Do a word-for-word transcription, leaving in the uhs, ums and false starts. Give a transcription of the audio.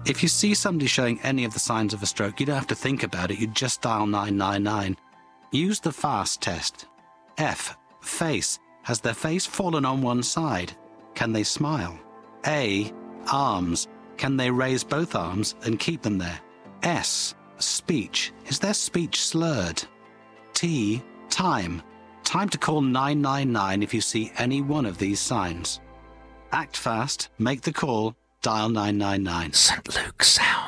If you see somebody showing any of the signs of a stroke, you don't have to think about it. You just dial nine nine nine. Use the FAST test. F. Face. Has their face fallen on one side? Can they smile? A. Arms. Can they raise both arms and keep them there? S. Speech. Is their speech slurred? T. Time. Time to call nine nine nine if you see any one of these signs. Act fast, make the call, dial nine nine nine. Saint Luke's Sound.